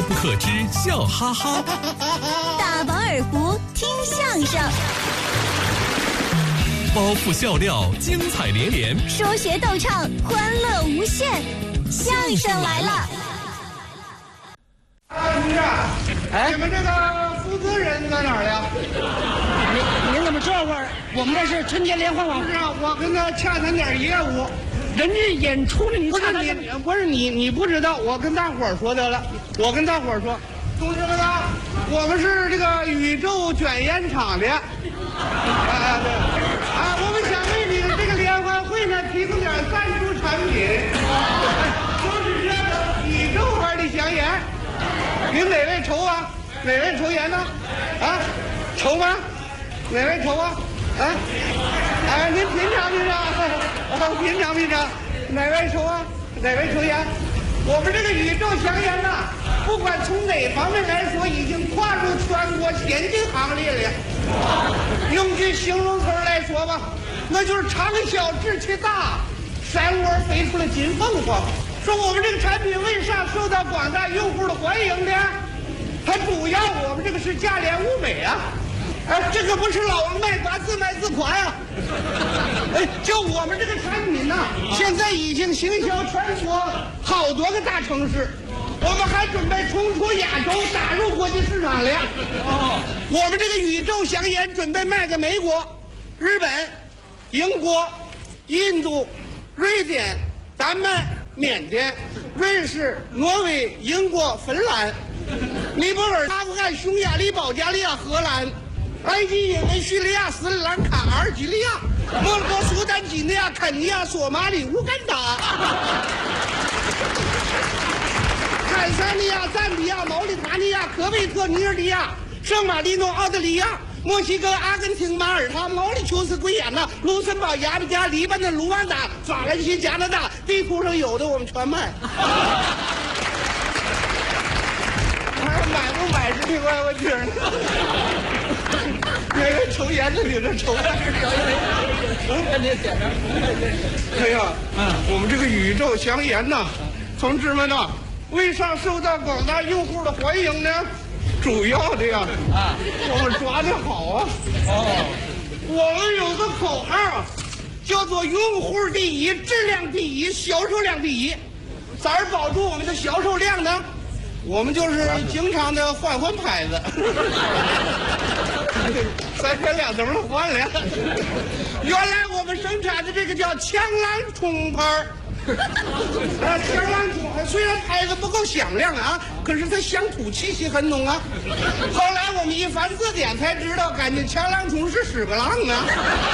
不可知，笑哈哈。 大饱耳福，听相声。 包袱笑料，精彩连连； 说学逗唱，欢乐无限。相声来了！ 同志，你们这个负责人在哪儿呀？ 您怎么这会儿？我们这是春节联欢晚会。 是啊，我跟他洽谈点业务。 人家演出了，你不是你，不是你不知道，我跟大伙儿说的了。我跟大伙儿说，同志们啊，我们是这个宇宙卷烟厂的。对，我们想为你这个联欢会呢提供点赞助产品，就是这个宇宙牌的香烟。您哪位抽啊？哪位抽烟呢？啊，抽吗？哪位抽啊？您品尝品尝，品尝品尝，哪位抽啊？哪位抽烟？我们这个宇宙香烟呐，不管从哪方面来说，已经跨入全国先进行列了。用句形容词来说吧，那就是长销志气大，山窝飞出了金凤凰。说我们这个产品为啥受到广大用户的欢迎呢？它主要我们这个是价廉物美啊。这个不是老王卖瓜自卖自夸呀！就我们这个产品呢，现在已经行销全国好多个大城市，我们还准备冲出亚洲，打入国际市场了。我们这个宇宙香烟准备卖给美国、日本、英国、印度、瑞典、丹麦、缅甸、瑞士、挪威、英国、芬兰、尼泊尔、阿富汗、匈牙利、保加利亚、荷兰、埃及、也门、叙利亚、斯里兰卡、阿尔及利亚、摩洛哥、苏丹、几内亚、肯尼亚、索马里、乌干达、坦桑尼亚、赞比亚、毛里塔尼亚、科威特、尼日利亚、圣马力诺、澳大利亚、墨西哥、阿根廷、马耳他、毛里求斯、圭亚那、卢森堡、牙买加、黎巴嫩、卢旺达、法兰西、加拿大，地图上有的我们全卖。买不买是另外问题呢。那个抽烟的，你这抽烟哎呀，我们这个宇宙香烟呐，同志们呐，为啥受到广大用户的欢迎呢？主要的呀，我们抓的好啊。我们有个口号，叫做用户第一，质量第一，销售量第一。咋儿保住我们的销售量呢？我们就是经常的换牌子，3天2头的换了。原来我们生产的这个叫强郎冲牌强郎冲虽然牌子不够响亮啊，可是它乡土气息很浓啊。后来我们一翻字典才知道，感觉强郎冲是屎壳郎啊，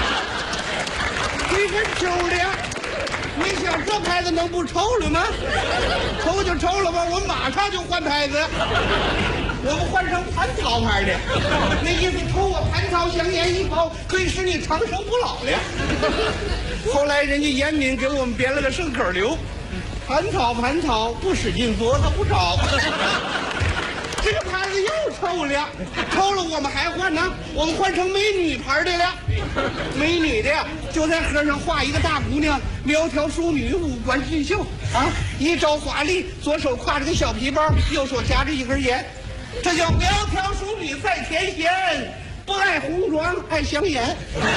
一根抽的。你想这牌子能不抽了吗？抽就抽了吧，我马上就换牌子。我们换成蟠桃牌的，那意思抽我蟠桃香烟一包，可以使你长生不老了。后来人家严敏给我们编了个顺口溜：蟠桃，不使劲做它不着。这个牌子又抽了，抽了我们还换呢，我们换成美女牌的了。美女的呀，就在盒上画一个大姑娘，苗条淑女，五官俊秀啊，一招华丽，左手挎着个小皮包，右手夹着一根烟，这叫苗条淑女在天仙，不爱红妆爱香烟。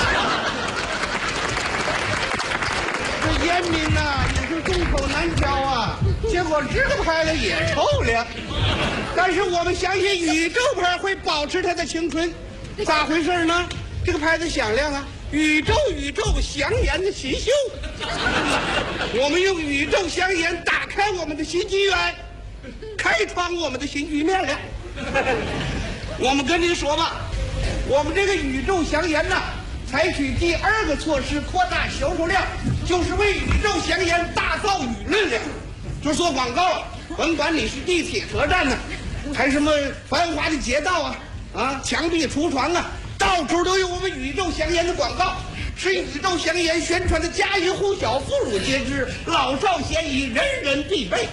这烟民呐，也是众口难调啊，结果这个牌子也臭了。但是我们相信宇宙牌会保持它的青春，咋回事呢？这个牌子响亮啊，宇宙香烟的新秀。我们用宇宙香烟打开我们的新机缘，开创我们的新局面了。我们跟您说吧，我们这个宇宙香烟呐，采取第2个措施，扩大销售量，就是为宇宙香烟打造舆论了。就做广告，甭管你是地铁车站呢，还是什么繁华的街道啊，墙壁橱窗啊，到处都有我们宇宙香烟的广告，使宇宙香烟宣传的家喻户晓、妇孺皆知、老少咸宜、人人必备。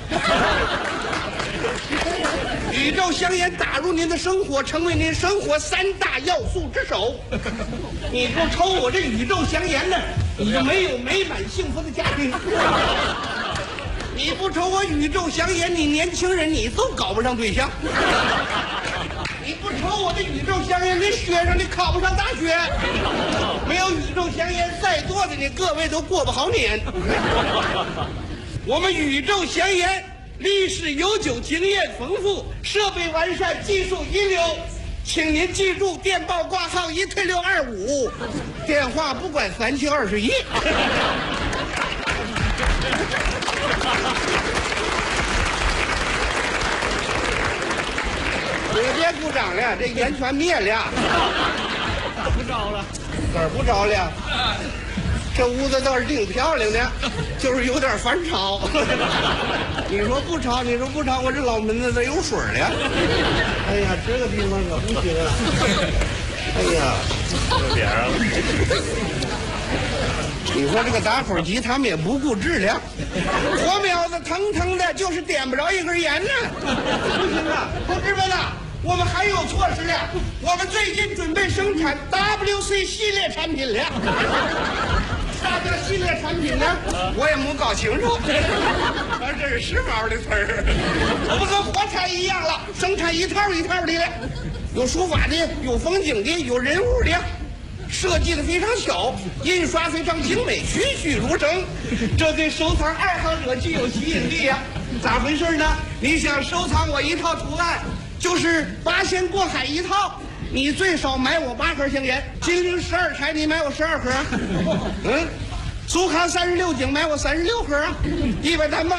宇宙香烟打入您的生活，成为您生活3大要素之首。你不抽我这宇宙香烟呢，你就没有美满幸福的家庭。 你不瞅我宇宙香烟，你年轻人你都搞不上对象。你不瞅我的宇宙香烟，你学生你考不上大学。没有宇宙香烟，在座的你各位都过不好年。我们宇宙香烟历史悠久，经验丰富，设备完善，技术一流。请您记住，电报挂号1退625，电话不管3721。别鼓掌了，这烟全灭了。 不着了。 哪儿不着了？这屋子倒是挺漂亮的，就是有点烦吵。你说不吵，你说不吵，我这老门子这有水了。哎呀，这个地方可不行啊！哎呀， 有点啊。 你说这个打火机他们也不顾质量，火苗子腾腾的，就是点不着一根烟呢。不行啊，同志们呐，我们还有措施了，我们最近准备生产 WC 系列产品了。啥叫系列产品呢？我也没搞清楚，反正这是时髦的词儿。我们跟火柴一样了，生产一套一套的了，有书法的，有风景的，有人物的。设计的非常小，印刷非常精美，栩栩如生，这对收藏爱好者具有吸引力呀。咋回事呢？你想收藏我一套图案，就是8仙过海一套，你最少买我8盒香烟，金陵12钗你买我12盒，苏康36景买我36盒，100单